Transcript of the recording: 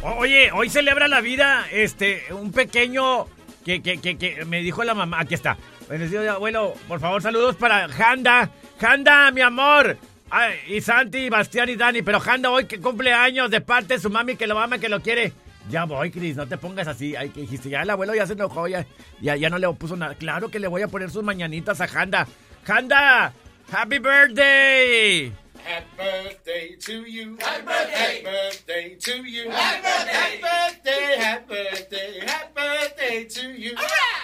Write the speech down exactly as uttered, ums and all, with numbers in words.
Oye, hoy celebra la vida, este, un pequeño que, que, que, que me dijo la mamá, aquí está. Bendecido abuelo, por favor, saludos para Janda. Janda, mi amor. Ay, y Santi, Bastián y Dani, pero Janda hoy que cumple años de parte de su mami que lo ama, que lo quiere. Ya voy, Cris, no te pongas así. Ay, que dijiste, ya el abuelo ya se enojó, ya, ya, ya no le puso nada. Claro que le voy a poner sus mañanitas a Janda. Janda, happy birthday. Happy birthday to you. Happy birthday. Happy birthday to you. Happy birthday. Happy birthday. Happy birthday. Happy birthday to you. All right.